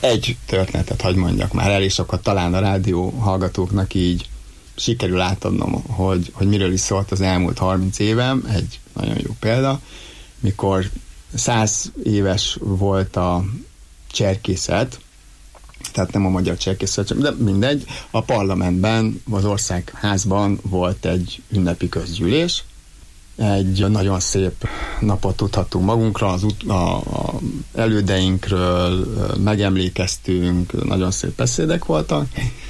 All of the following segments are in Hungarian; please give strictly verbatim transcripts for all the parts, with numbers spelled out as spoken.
egy történetet hagy mondjak már el, és akkor talán a rádió hallgatóknak így sikerül átadnom, hogy, hogy miről is szólt az elmúlt harminc évem. Egy nagyon jó példa, mikor száz éves volt a cserkészet, tehát nem a magyar cserkészet, de mindegy, a parlamentben, az országházban volt egy ünnepi közgyűlés. Egy nagyon szép napot tudhattunk magunkra, az ut- a, a elődeinkről megemlékeztünk, nagyon szép beszédek voltak,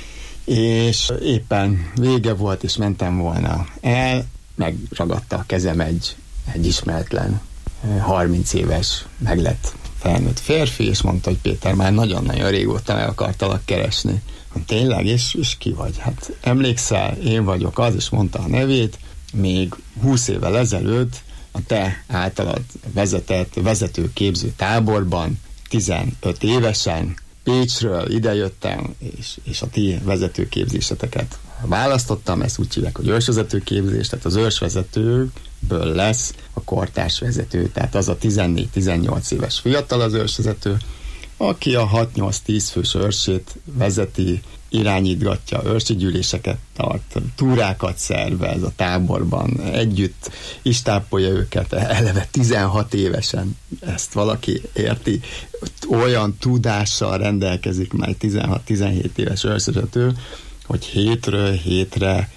és éppen vége volt, és mentem volna el, megragadta a kezem egy, egy ismeretlen, harminc éves, meglett felnőtt férfi, és mondta, hogy Péter, már nagyon-nagyon régóta meg akartalak keresni. Tényleg? És, és ki vagy? Hát emlékszel, én vagyok az, és mondta a nevét. Még húsz évvel ezelőtt a te általad vezetett vezetőképző táborban tizenöt évesen Pécsről idejöttem, és, és a ti vezetőképzéseteket választottam, ezt úgy hívják, hogy ősvezetőképzés, tehát az ősvezetőből lesz a kortárs vezető, tehát az a tizennégy-tizennyolc éves fiatal az ősvezető, aki a hat-nyolc-tíz fős őrsét vezeti, irányítgatja, őrsi gyűléseket tart, túrákat szervez a táborban, együtt istápolja őket, eleve tizenhat évesen, ezt valaki érti, olyan tudással rendelkezik már tizenhat-tizenhét éves őrsvezető, hogy hétről hétre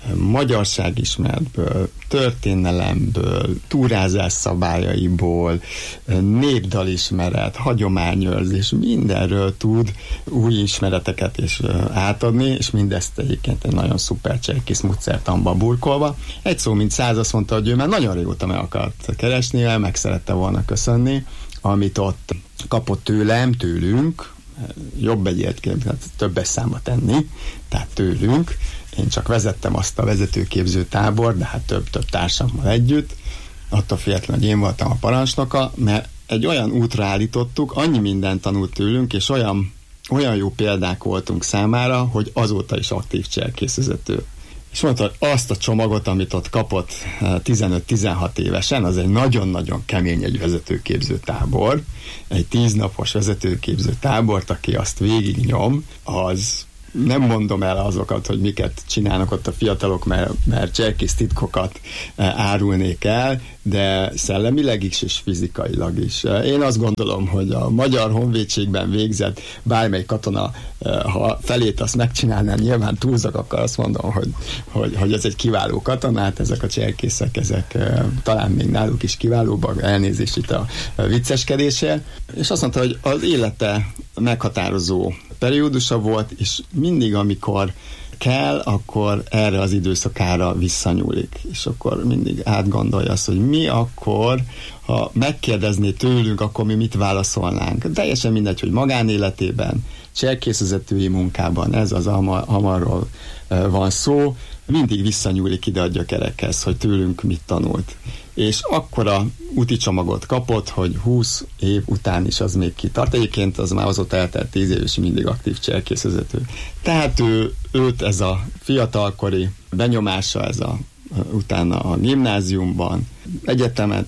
magyarságismeretből, történelemből, túrázás szabályaiból, népdalismeret, hagyományőrzés, mindenről tud új ismereteket is átadni, és mindezt egyébként egy nagyon szuper cserkész módszertanba burkolva. Egy szó mint száz, azt mondta, hogy ő már nagyon régóta meg akart keresni, meg szerette volna köszönni, amit ott kapott tőlem, tőlünk, jobb egyébként hát többes számba tenni, tehát tőlünk. Én csak vezettem azt a vezetőképző tábor, de hát több-több társammal együtt, attól függetlenül, hogy én voltam a parancsnoka, mert egy olyan útra állítottuk, annyi mindent tanult tőlünk, és olyan, olyan jó példák voltunk számára, hogy azóta is aktív cserkészvezető. És mondta, hogy azt a csomagot, amit ott kapott tizenöt-tizenhat évesen, az egy nagyon-nagyon kemény egy vezetőképző tábor, egy tíznapos vezetőképző tábort, aki azt végig nyom, az nem mondom el azokat, hogy miket csinálnak ott a fiatalok, mert, mert cserkész titkokat árulnék el, de szellemileg is és fizikailag is. Én azt gondolom, hogy a Magyar Honvédségben végzett bármely katona, ha felét azt megcsinálnám, nyilván túlzak, akkor azt mondom, hogy, hogy, hogy ez egy kiváló katonát, ezek a cserkészek, ezek talán még náluk is kiválóbbak, elnézést itt a vicceskedésért. És azt mondta, hogy az élete meghatározó periódusa volt, és mindig, amikor kell, akkor erre az időszakára visszanyúlik. És akkor mindig átgondolja azt, hogy mi akkor, ha megkérdezné tőlünk, akkor mi mit válaszolnánk. Teljesen mindegy, hogy magánéletében, cserkészvezetői munkában, ez az hamarról van szó, mindig visszanyúlik ide a gyökerekhez, hogy tőlünk mit tanult. És akkora úti csomagot kapott, hogy húsz év után is az még kitart. Egyébként az már azóta eltelt tíz év, és mindig aktív cserkészvezető. Tehát ő, őt ez a fiatalkori benyomása, ez a, utána a gimnáziumban egyetemet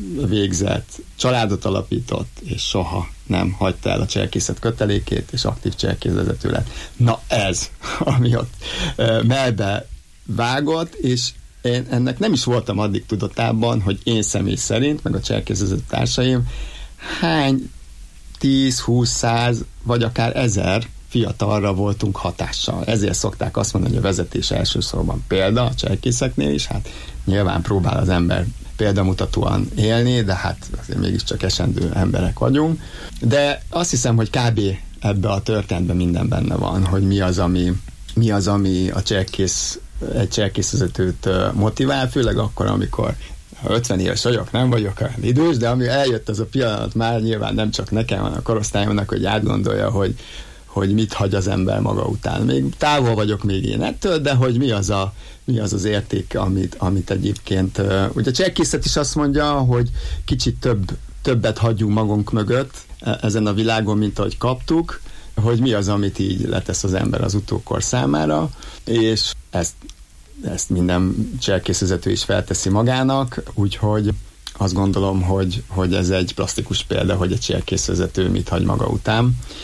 végzett, családot alapított, és soha nem hagyta el a cserkészet kötelékét, és aktív cserkészvezető lett. Na ez, ami ott melbe vágott, és én ennek nem is voltam addig tudatában, hogy én személy szerint, meg a cserkészvezető társaim hány tíz, húsz, száz, vagy akár ezer fiatalra voltunk hatással. Ezért szokták azt mondani, hogy a vezetés elsősorban példa a cserkészeknél is, hát nyilván próbál az ember példamutatóan élni, de hát azért mégiscsak esendő emberek vagyunk. De azt hiszem, hogy kb. Ebbe a történetben minden benne van, hogy mi az, ami, mi az, ami a cserkész, egy cserkészvezetőt motivál, főleg akkor, amikor ötven éves vagyok, nem vagyok olyan idős, de ami eljött az a pillanat már nyilván nem csak nekem, hanem a korosztályomnak, hogy átgondolja, hogy, hogy mit hagy az ember maga után. Még távol vagyok még én ettől, de hogy mi az a, mi az, az érték, amit, amit egyébként... Ugye a cserkészet is azt mondja, hogy kicsit több, többet hagyjunk magunk mögött ezen a világon, mint ahogy kaptuk, hogy mi az, amit így letesz az ember az utókor számára, és ezt, ezt minden cserkészvezető is felteszi magának, úgyhogy azt gondolom, hogy, hogy ez egy plastikus példa, hogy egy cserkészvezető mit hagy maga után.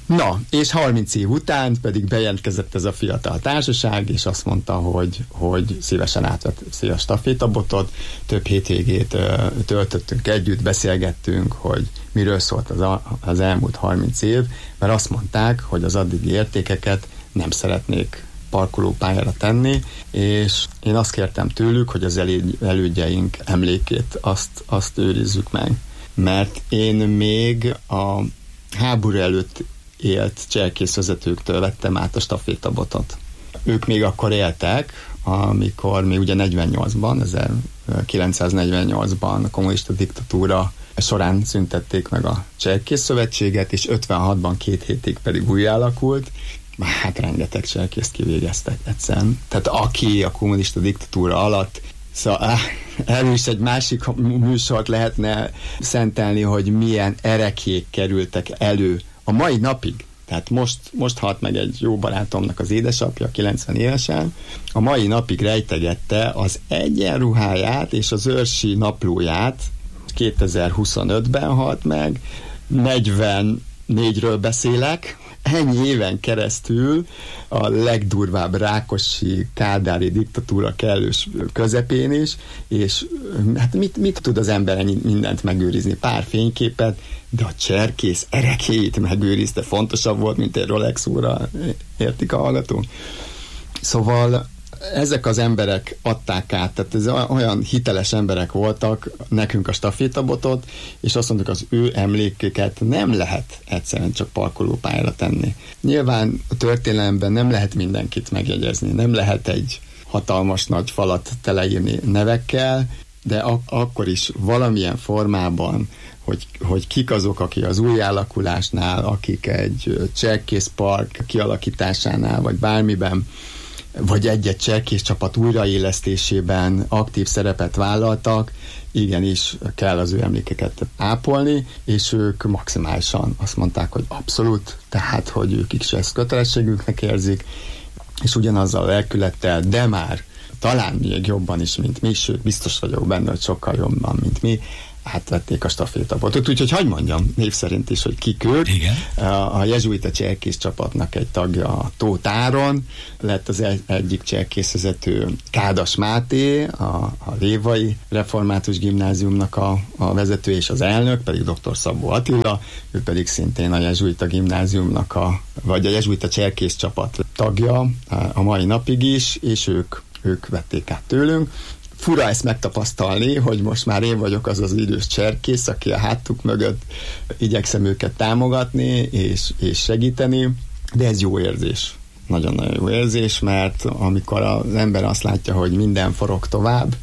Na, és harminc év után pedig bejelentkezett ez a fiatal társaság, és azt mondta, hogy, hogy szívesen átveszi a stafétabotot. Több hétvégét ö, töltöttünk együtt, beszélgettünk, hogy miről szólt az, a, az elmúlt harminc év, mert azt mondták, hogy az addigi értékeket nem szeretnék parkolópályára tenni, és én azt kértem tőlük, hogy az elődjeink emlékét azt, azt őrizzük meg. Mert én még a háború előtt élt cselkészvezetőktől vettem át a stafétabotot. Ők még akkor éltek, amikor még ugye negyvennyolcban, ezerkilencszáznegyvennyolcban a kommunista diktatúra során szüntették meg a Cselkész-szövetséget, és ötvenhatban két hétig pedig újra alakult. Hát rengeteg cselkészt kivégeztek egyszerűen. Tehát aki a kommunista diktatúra alatt, szóval erről is egy másik műsort lehetne szentelni, hogy milyen erekék kerültek elő a mai napig. Tehát most, most halt meg egy jó barátomnak az édesapja, kilencven évesen, a mai napig rejtegette az egyenruháját és az őrsi naplóját, kétezer-huszonötben halt meg, negyvennégyről beszélek, ennyi éven keresztül a legdurvább rákosi, kádári diktatúra kellős közepén is, és hát mit, mit tud az ember ennyi mindent megőrizni? Pár fényképet, de a cserkész erekéit megőrizte, fontosabb volt, mint egy Rolex óra, értik a hallgatók? Szóval ezek az emberek adták át, tehát ez olyan hiteles emberek voltak nekünk a stafétabotot, és azt mondjuk, az ő emlékeket nem lehet egyszerűen csak parkolópályára tenni. Nyilván a történelemben nem lehet mindenkit megjegyezni, nem lehet egy hatalmas nagy falat teleírni nevekkel, de ak- akkor is valamilyen formában, hogy, hogy kik azok, akik az újjáalakulásnál, akik egy cselkészpark kialakításánál, vagy bármiben, vagy egy-egy cselkész csapat újraélesztésében aktív szerepet vállaltak, igenis kell az ő emlékeket ápolni, és ők maximálisan azt mondták, hogy abszolút, tehát, hogy ők is ezt kötelességüknek érzik, és ugyanazzal a lelkülettel, de már talán még jobban is, mint mi, sőt, biztos vagyok benne, hogy sokkal jobban, mint mi, átvették a stafétabotot. Úgyhogy hagyd mondjam név szerint is, hogy kik ők. Igen. A, a jezsuita cselkész csapatnak egy tagja a Tóth Áron, lett az egy, egyik cselkészvezető Kádas Máté, a, a Révai Református Gimnáziumnak a, a vezető és az elnök, pedig dr. Szabó Attila, ő pedig szintén a jezsuita gimnáziumnak a, vagy a jezsuita cselkész csapat tagja a mai napig is, és ők, ők vették át tőlünk. Fura ezt megtapasztalni, hogy most már én vagyok az az idős cserkész, aki a hátuk mögött igyekszem őket támogatni és, és segíteni, de ez jó érzés. Nagyon-nagyon jó érzés, mert amikor az ember azt látja, hogy minden forog tovább,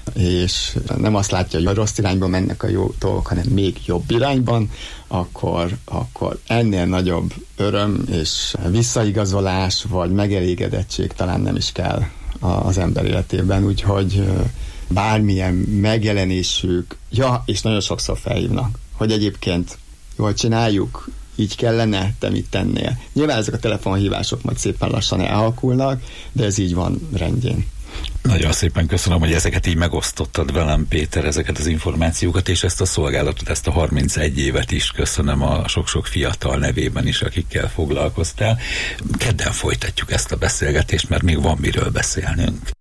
és nem azt látja, hogy a rossz irányba mennek a jó dolgok, hanem még jobb irányban, akkor, akkor ennél nagyobb öröm és visszaigazolás vagy megelégedettség talán nem is kell az ember életében, úgyhogy bármilyen megjelenésük, ja, és nagyon sokszor felhívnak, hogy egyébként jól csináljuk, így kellene, te mit tennél. Nyilván ezek a telefonhívások majd szépen lassan elhalkulnak, de ez így van rendjén. Nagyon szépen köszönöm, hogy ezeket így megosztottad velem, Péter, ezeket az információkat, és ezt a szolgálatot, ezt a harmincegy évet is köszönöm a sok-sok fiatal nevében is, akikkel foglalkoztál. Kedden folytatjuk ezt a beszélgetést, mert még van miről beszélnünk.